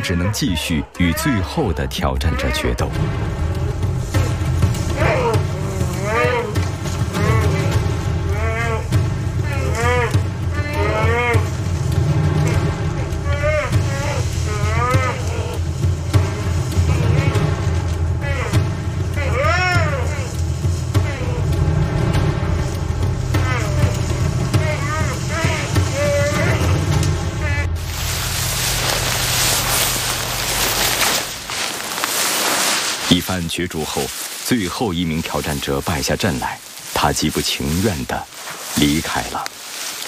只能继续与最后的挑战者决斗。一番角逐后，最后一名挑战者败下阵来，他极不情愿地离开了。